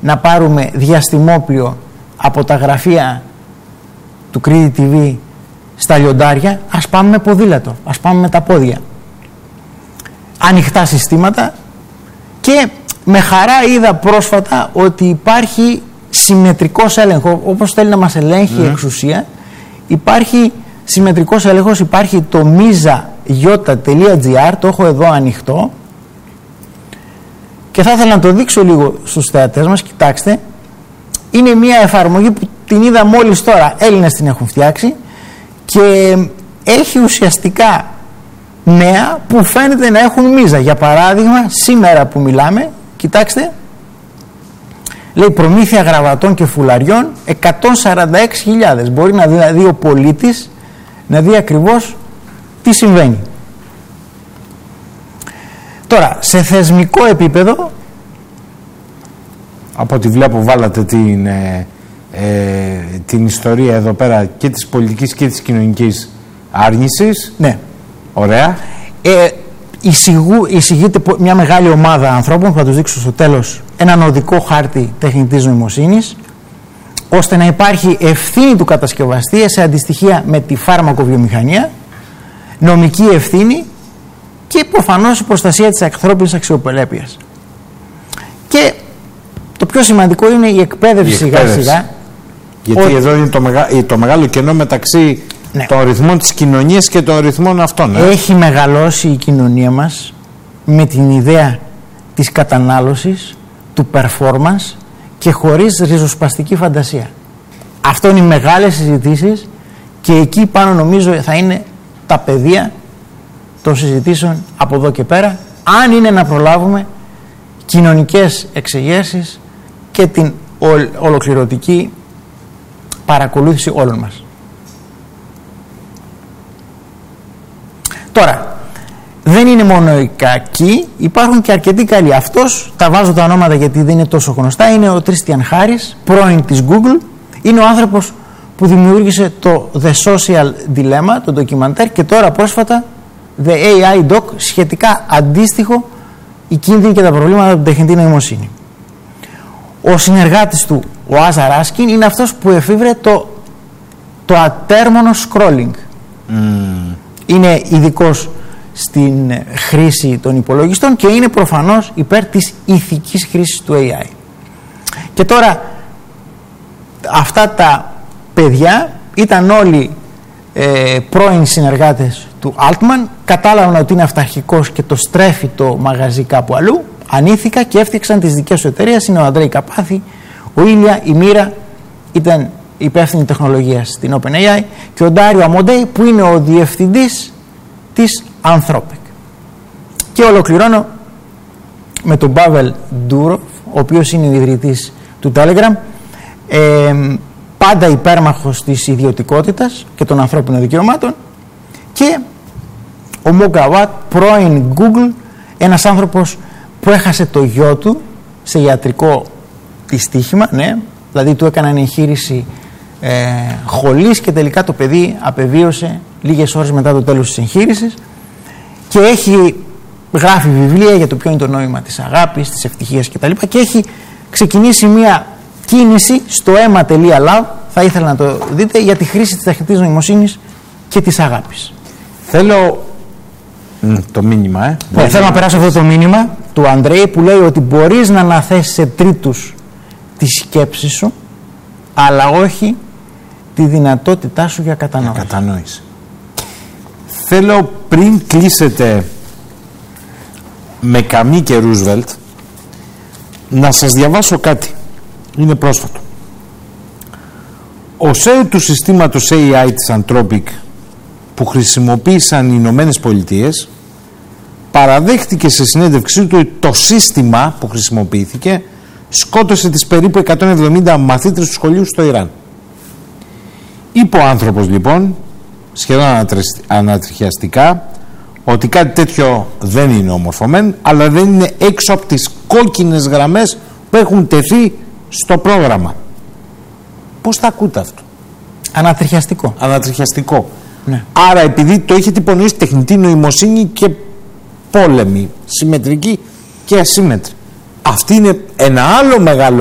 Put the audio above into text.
να πάρουμε διαστημόπλιο από τα γραφεία του Crete TV στα λιοντάρια, ας πάμε με ποδήλατο, ας πάμε με τα πόδια. Ανοιχτά συστήματα. Και με χαρά είδα πρόσφατα ότι υπάρχει συμμετρικός έλεγχος, όπως θέλει να μας ελέγχει η εξουσία, υπάρχει συμμετρικός έλεγχος, υπάρχει το miza.gr, το έχω εδώ ανοιχτό και θα ήθελα να το δείξω λίγο στους θεατές μας. Κοιτάξτε, είναι μια εφαρμογή που την είδα μόλις τώρα, Έλληνες την έχουν φτιάξει και έχει ουσιαστικά νέα που φαίνεται να έχουν μίζα. Για παράδειγμα, σήμερα που μιλάμε, κοιτάξτε, λέει προμήθεια γραβατών και φουλαριών 146.000. Μπορεί να δει ο πολίτης, να δει ακριβώς τι συμβαίνει. Τώρα, σε θεσμικό επίπεδο, από ό,τι βλέπω βάλατε την ιστορία εδώ πέρα και της πολιτικής και της κοινωνικής άρνησης. Ναι. Ωραία. Εισηγείται μια μεγάλη ομάδα ανθρώπων που θα τους δείξω στο τέλος έναν οδικό χάρτη τεχνητής νοημοσύνης, ώστε να υπάρχει ευθύνη του κατασκευαστή σε αντιστοιχεία με τη φάρμακοβιομηχανία, νομική ευθύνη και προφανώς η προστασία της ανθρώπινης αξιοπρέπειας. Και το πιο σημαντικό είναι η εκπαίδευση σιγά σιγά. Γιατί εδώ είναι το μεγάλο κενό μεταξύ των ρυθμών της κοινωνίας και των ρυθμών αυτών. Έχει μεγαλώσει η κοινωνία μας με την ιδέα της κατανάλωσης, του performance και χωρίς ριζοσπαστική φαντασία. Αυτό είναι οι μεγάλες συζητήσεις και εκεί πάνω νομίζω θα είναι τα πεδία των συζητήσεων από εδώ και πέρα, αν είναι να προλάβουμε κοινωνικές εξεγέρσεις και την ολοκληρωτική παρακολούθηση όλων μας. Τώρα, δεν είναι μόνο οι κακοί, υπάρχουν και αρκετοί καλοί. Αυτός, τα βάζω τα ονόματα γιατί δεν είναι τόσο γνωστά, είναι ο Τριστιαν Χάρις, πρώην της Google. Είναι ο άνθρωπος που δημιούργησε το The Social Dilemma, το ντοκιμαντέρ, και τώρα πρόσφατα The AI Doc, σχετικά αντίστοιχο, οι κίνδυνοι και τα προβλήματα από την τεχνητή νοημοσύνη. Ο συνεργάτης του, ο Άζαρ Άσκιν, είναι αυτός που εφήβρε το ατέρμονο scrolling. Είναι ειδικός στην χρήση των υπολογιστών και είναι προφανώς υπέρ της ηθικής χρήσης του AI. Και τώρα αυτά τα παιδιά ήταν όλοι πρώην συνεργάτες του Altman, κατάλαβαν ότι είναι αυταρχικός και το στρέφει το μαγαζί κάπου αλλού, ανήθηκα και έφτιαξαν τις δικές του εταιρείες. Είναι ο Αντρέι Καπάθη, ο Ήλια, η Μοίρα ήταν υπεύθυνη τεχνολογίας στην OpenAI και ο Ντάριο Αμοντέι που είναι ο διευθυντής της Anthropic. Και ολοκληρώνω με τον Πάβελ Ντούροφ, ο οποίος είναι ο ιδρυτής του Telegram, πάντα υπέρμαχος της ιδιωτικότητας και των ανθρώπινων δικαιωμάτων, και ο Μογκαβάτ, πρώην Google, ένας άνθρωπος που έχασε το γιο του σε ιατρικό δυστύχημα, ναι, δηλαδή του έκαναν εγχείρηση χολής και τελικά το παιδί απεβίωσε λίγες ώρες μετά το τέλος της εγχείρησης και γράφει βιβλία για το ποιο είναι το νόημα της αγάπης, της ευτυχίας κτλ. Και έχει ξεκινήσει μια κίνηση στο ema.lab, θα ήθελα να το δείτε, για τη χρήση της τεχνητής νοημοσύνης και της αγάπης. Θέλω το μήνυμα, θέλω να περάσω αυτό το μήνυμα του Αντρέη που λέει ότι μπορείς να αναθέσεις σε τρίτους τη σκέψη σου, αλλά όχι τη δυνατότητά σου για κατανόηση. Θέλω πριν κλείσετε με Καμί και Ρούσβελτ να σας διαβάσω κάτι. Είναι πρόσφατο. Ο CEO του συστήματος AI της Anthropic που χρησιμοποίησαν οι Ηνωμένες Πολιτείες παραδέχτηκε σε συνέντευξή του ότι το σύστημα που χρησιμοποιήθηκε σκότωσε τις περίπου 170 μαθήτρες του σχολείου στο Ιράν. Είπε ο άνθρωπος λοιπόν σχεδόν ανατριχιαστικά ότι κάτι τέτοιο δεν είναι ομορφωμένο, αλλά δεν είναι έξω από τις κόκκινες γραμμές που έχουν τεθεί στο πρόγραμμα. Πώς θα ακούτε αυτό? Ανατριχιαστικό. Ναι. Άρα επειδή το έχετε υπονοήσει τεχνητή νοημοσύνη και πόλεμη, συμμετρική και ασύμμετρη. Αυτή είναι ένα άλλο μεγάλο